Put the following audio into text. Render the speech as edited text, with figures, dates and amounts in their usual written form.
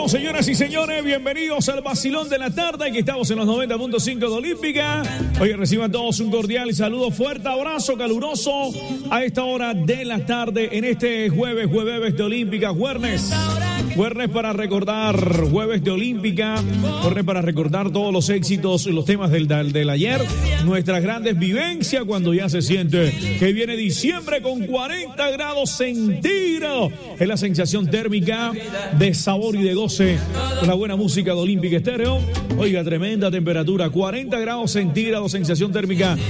Saludos, señoras y señores, bienvenidos al vacilón de la tarde, aquí estamos en los 90.5 de Olímpica. Hoy reciban todos un cordial saludo, fuerte abrazo caluroso a esta hora de la tarde en este jueves de Olímpica, jueves para recordar, jueves de Olímpica, jueves para recordar todos los éxitos y los temas del ayer, nuestras grandes vivencias cuando ya se siente que viene diciembre con 40 grados centígrados, es la sensación térmica de sabor y de goce con la buena música de Olímpica Estéreo. Oiga, tremenda temperatura, 40 grados centígrados, sensación térmica